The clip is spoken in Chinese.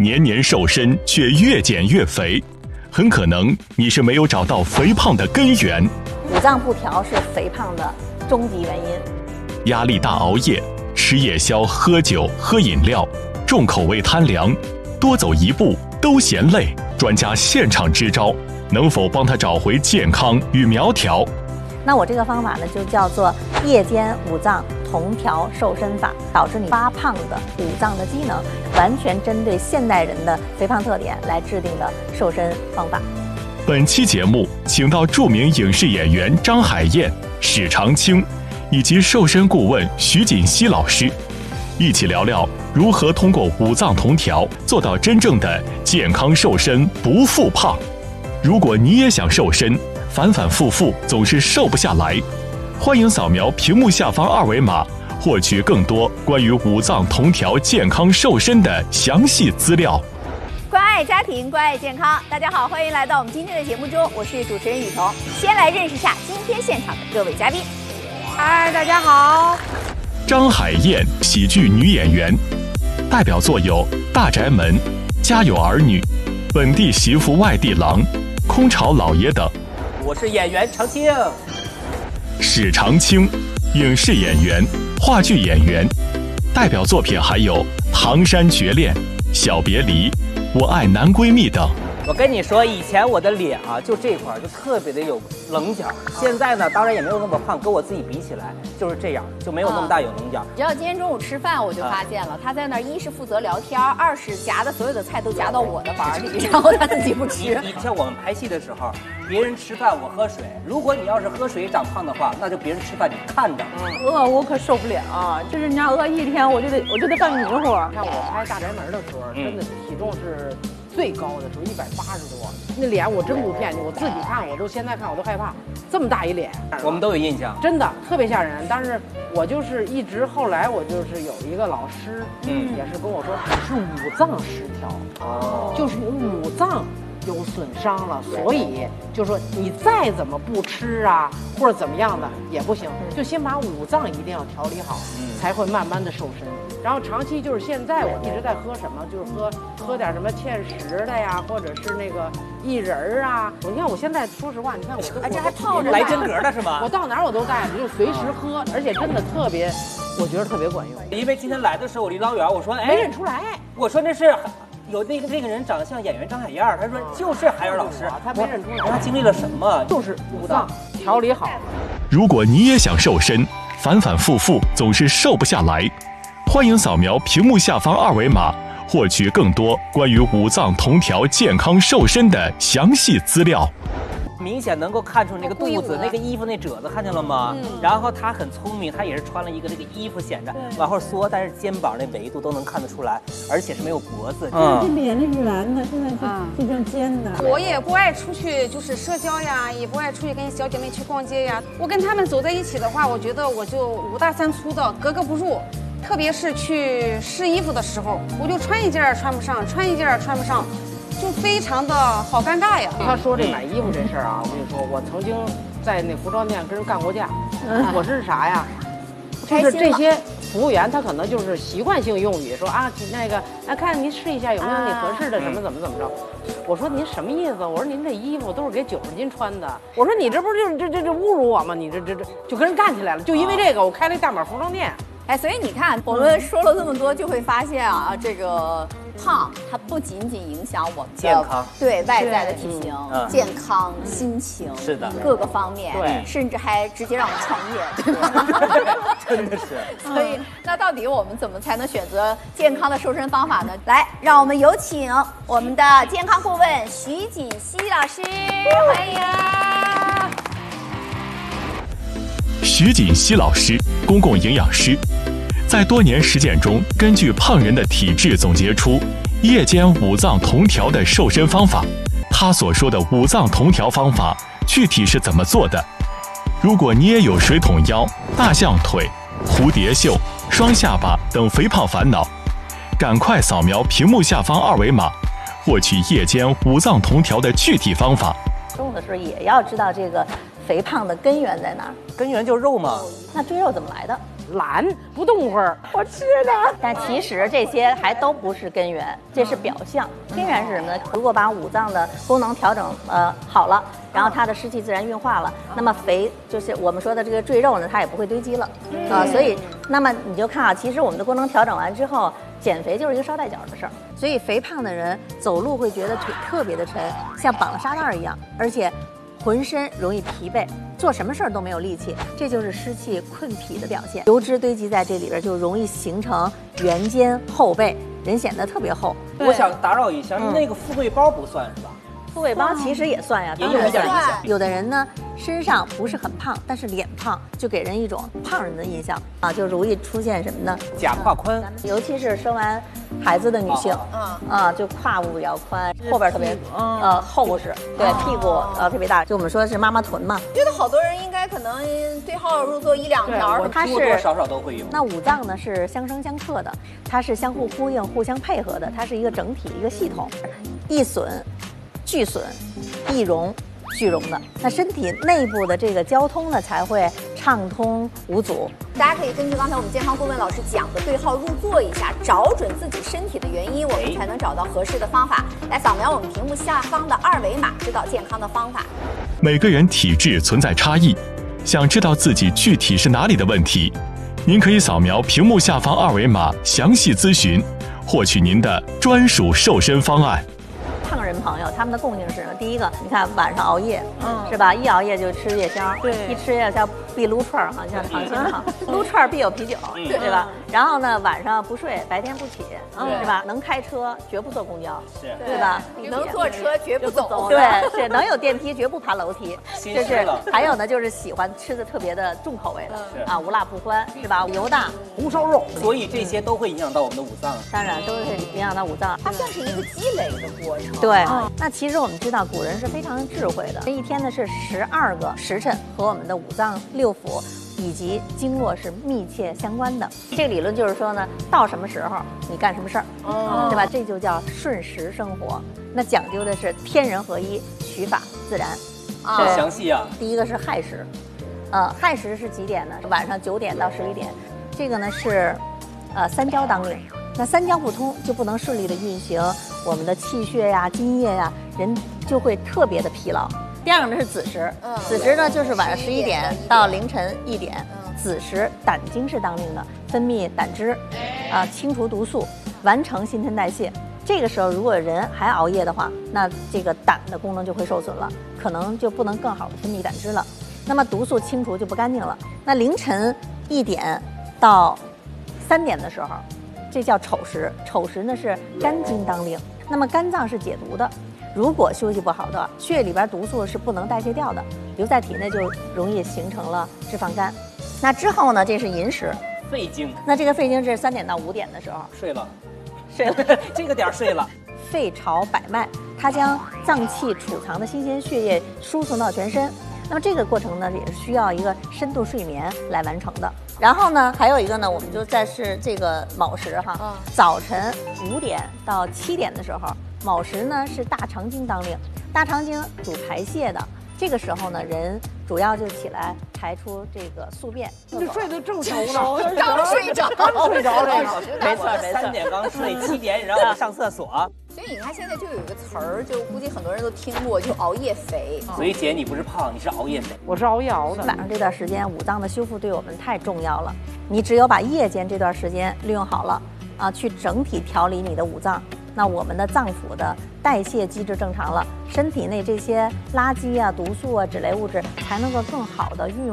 年年瘦身却越减越肥，很可能你是没有找到肥胖的根源。 五脏不调是肥胖的终极原因。 压力大、熬夜、吃夜宵、喝酒、喝饮料、重口味贪凉、多走一步都嫌累，专家现场支招，能否帮他找回健康与苗条？ 那我这个方法呢，就叫做夜间五脏同调瘦身法，导致你发胖的五脏的机能，完全针对现代人的肥胖特点来制定的瘦身方法。 本期节目请到著名影视演员张海燕、史长青以及瘦身顾问徐锦熙老师，一起聊聊如何通过五脏同调做到真正的健康瘦身不复胖。如果你也想瘦身，反反复复总是瘦不下来，欢迎扫描屏幕下方二维码，获取更多关于五脏同调健康瘦身的详细资料。 关爱家庭，关爱健康。大家好，欢迎来到我们今天的节目中，我是主持人雨桐。先来认识一下今天现场的各位嘉宾。 嗨，大家好。 张海燕，喜剧女演员，代表作有《大宅门》《家有儿女》《本地媳妇外地郎》《空巢老爷》等。 我是演员常青。 史长青，影视演员、话剧演员，代表作品还有《唐山绝恋》《小别离》《我爱男闺蜜》等。 我跟你说，以前我的脸啊，就这块就特别的有棱角，现在呢，当然也没有那么胖，跟我自己比起来就是这样，就没有那么大有棱角。 只要今天中午吃饭，我就发现了，他在那儿一是负责聊天，二是夹的所有的菜都夹到我的碗里，然后他自己不吃。 你像我们拍戏的时候，别人吃饭我喝水，如果你要是喝水长胖的话，那就别人吃饭你看着。 饿我可受不了啊！就是人家饿一天，我就得干迷糊。看我拍《大宅门》的时候，真的体重是最高的时候180多，那脸我真不骗你，我自己看我都现在看我都害怕，这么大一脸， 我们都有印象， 真的特别吓人。但是我就是一直后来我就是有一个老师，也是跟我说是五脏失调，就是你五脏有损伤了，所以就说你再怎么不吃啊，或者怎么样的也不行，就先把五脏一定要调理好，才会慢慢的瘦身。然后长期就是现在我一直在喝什么，就是喝点什么芡实的呀，或者是那个薏仁啊。你看我现在说实话，你看我这还泡着来真格的是吗？ 我到哪儿我都带着，就随时喝，而且真的特别，我觉得特别管用。 因为今天来的时候我离老远，我说哎， 没认出来， 我说那是。有那个人长得像演员张海燕，他说就是海燕老师， 他没认出来， 他经历了什么？ 就是五脏调理好。 如果你也想瘦身，反反复复总是瘦不下来，欢迎扫描屏幕下方二维码，获取更多关于五脏同调健康瘦身的详细资料。 明显能够看出那个肚子、那个衣服那褶子，看见了吗？然后他很聪明，他也是穿了一个这个衣服，显着往后缩，但是肩膀那维度都能看得出来，而且是没有脖子。 这脸那是圆的，现在这张尖的。 我也不爱出去就是社交呀，也不爱出去跟小姐妹去逛街呀。我跟他们走在一起的话，我觉得我就五大三粗的，格格不入。特别是去试衣服的时候，我就穿一件穿不上，穿一件穿不上。就非常的好尴尬呀！ 他说这买衣服这事儿啊，我跟你说，我曾经在那服装店跟人干过架。我是啥呀？就是这些服务员他可能就是习惯性用语，说啊那个看您试一下有没有你合适的什么怎么着。我说您什么意思？我说您这衣服都是给90斤穿的。我说你这不是就是这侮辱我吗？你这就跟人干起来了。就因为这个，我开了一大码服装店。 哎，所以你看，我们说了这么多，就会发现啊，这个胖它不仅仅影响我们的健康， 对外在的体型、健康、心情， 是的， 各个方面， 对， 甚至还直接让我们创业，对吧？ 真的是。 所以，那到底我们怎么才能选择健康的瘦身方法呢？来，让我们有请我们的健康顾问徐锦熙老师，欢迎。 徐锦熙老师，公共营养师，在多年实践中，根据胖人的体质总结出夜间五脏同调的瘦身方法。他所说的五脏同调方法具体是怎么做的？如果你也有水桶腰、大象腿、蝴蝶袖、双下巴等肥胖烦恼，赶快扫描屏幕下方二维码，获取夜间五脏同调的具体方法。 中午的时候也要知道这个肥胖的根源在哪儿？ 根源就是肉嘛。 那赘肉怎么来的？ 懒，不动会儿。我吃的。 但其实这些还都不是根源，这是表象。根源是什么呢？如果把五脏的功能调整好了，然后它的湿气自然运化了，那么肥就是我们说的这个赘肉呢，它也不会堆积了所以那么你就看啊，其实我们的功能调整完之后，减肥就是一个捎带脚的事儿。所以肥胖的人走路会觉得腿特别的沉，像绑了沙袋一样，而且浑身容易疲惫，做什么事儿都没有力气，这就是湿气困脾的表现。油脂堆积在这里边，就容易形成圆肩后背，人显得特别厚。 我想打扰一下，那个富贵包不算是吧？ 富贵包其实也算呀， 也有一点影响。 有的人呢，身上不是很胖，但是脸胖，就给人一种胖人的印象啊，就容易出现什么呢？ 假胯宽， 尤其是生完孩子的女性，就胯部比较宽，后边特别厚实，对，屁股特别大，就我们说是妈妈臀嘛。 觉得好多人应该可能对号入座1、2条， 它是多多少少都会有。 那五脏呢是相生相克的，它是相互呼应、互相配合的，它是一个整体、一个系统，易损、俱损、易荣、俱荣的。那身体内部的这个交通呢，才会畅通无阻。 大家可以根据刚才我们健康顾问老师讲的对号入座一下，找准自己身体的原因，我们才能找到合适的方法。来扫描我们屏幕下方的2维码，知道健康的方法。 每个人体质存在差异，想知道自己具体是哪里的问题，您可以扫描屏幕下方2维码详细咨询，获取您的专属瘦身方案。 胖人朋友他们的共性是什么？第一个，你看晚上熬夜，是吧？一熬夜就吃夜宵，对，一吃夜宵必撸串儿，好像糖心哈，撸串儿必有啤酒，对吧？然后呢，晚上不睡，白天不起，是吧？能开车绝不坐公交，对吧？ 能坐车绝不走， 对，是能有电梯绝不爬楼梯，这是。还有呢，就是喜欢吃的特别的重口味的啊，无辣不欢，是吧？油大， 红烧肉， 所以这些都会影响到我们的五脏。 当然都是影响到五脏， 它算是一个积累的过程。 对，那其实我们知道古人是非常智慧的，这一天呢是12个时辰和我们的五脏六腑以及经络是密切相关的。这个理论就是说呢，到什么时候你干什么事儿，对吧？这就叫顺时生活。那讲究的是天人合一，取法自然。 好详细啊！ 第一个是亥时，亥时是几点呢？晚上9点到11点。这个呢是三焦当令。那三焦不通，就不能顺利的运行我们的气血呀、津液呀，人就会特别的疲劳。第二个呢是子时，子时呢就是晚上11点到凌晨1点，子时胆经是当令的，分泌胆汁，清除毒素，完成新陈代谢。这个时候如果人还熬夜的话，那这个胆的功能就会受损了，可能就不能更好的分泌胆汁了，那么毒素清除就不干净了。那凌晨1点到3点的时候，这叫丑时，丑时呢是肝经当令，那么肝脏是解毒的，如果休息不好的，血液里边毒素是不能代谢掉的，留在体内就容易形成了脂肪肝。那之后呢，这是寅时， 肺经。 那这个肺经是3点到5点的时候， 睡了， 这个点睡了。 肺朝百脉，它将脏器储藏的新鲜血液输送到全身。那么这个过程呢，也是需要一个深度睡眠来完成的。然后呢，还有一个呢，我们就在是这个卯时哈，早晨5点到7点的时候，卯时呢是大肠经当令，大肠经主排泄的。这个时候呢，人主要就起来排出这个宿便。 你睡得正熟呢， 刚睡着这个， 没错没错。 3点刚睡，7点让我上厕所。 所以你看，现在就有一个词儿，就估计很多人都听过，就熬夜肥。 所以姐，你不是胖，你是熬夜肥。 我是熬夜熬的。 晚上这段时间，五脏的修复对我们太重要了。你只有把夜间这段时间利用好了啊，去整体调理你的五脏，那我们的脏腑的代谢机制正常了，身体内这些垃圾啊、毒素啊、脂类物质才能够更好的运